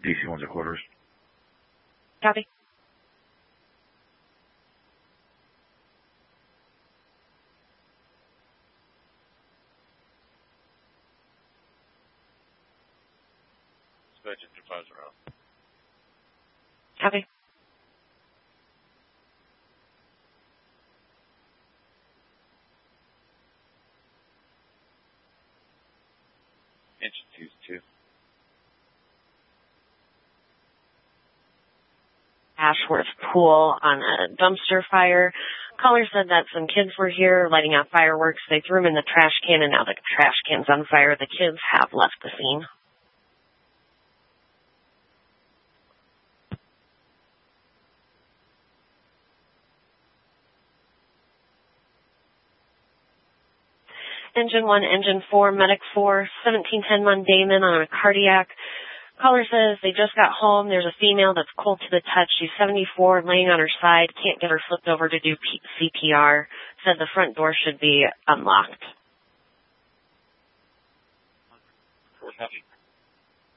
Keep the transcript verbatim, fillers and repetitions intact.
D C one's at quarters. Copy. Dispatch engine five's around. Copy. Engine two's two. Ashworth Pool on a dumpster fire. Caller said that some kids were here lighting out fireworks. They threw them in the trash can, and now the trash can's on fire. The kids have left the scene. Engine one, Engine four, Medic four, seventeen ten Damon on a cardiac. Caller says they just got home. There's a female that's cold to the touch. She's seventy-four, laying on her side. Can't get her flipped over to do C P R. Said the front door should be unlocked. Four copy.